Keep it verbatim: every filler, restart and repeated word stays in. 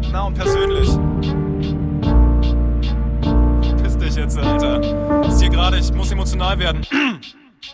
nah und persönlich. Piss dich jetzt, Alter. Das ist hier gerade, ich muss emotional werden.